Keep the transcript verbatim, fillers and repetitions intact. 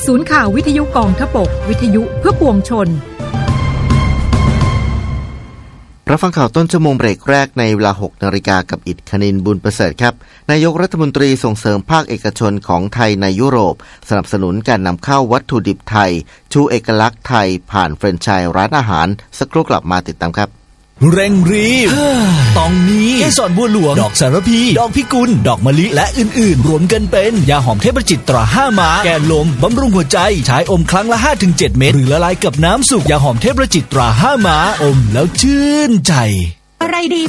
ศูนย์ข่าววิทยุกองทพบกวิทยุเพื่อปวงชนรับฟังข่าวต้นชั่วโมงเบรกแรกในเวลา หกนาฬิกา กับอิฐคณินบุญประเสริฐครับนายกรัฐมนตรีส่งเสริมภาคเอกชนของไทยในยุโรปสนับสนุนการนำเข้าวัตถุดิบไทยชูเอกลักษณ์ไทยผ่านแฟรนไชส์ร้านอาหารสักครู่กลับมาติดตามครับเร่งรีบตองนี้เกสรบัวหลวงดอกสารพีดอกพิกุลดอกมะลิและอื่นๆรวมกันเป็นยาหอมเทพจิตตราห้าม้าแก้ลมบำรุงหัวใจใช้อมครั้งละ ห้าถึงเจ็ด เม็ดหรือละลายกับน้ำสูบยาหอมเทพจิตตราห้าม้าอมแล้วชื่นใจอะไรดี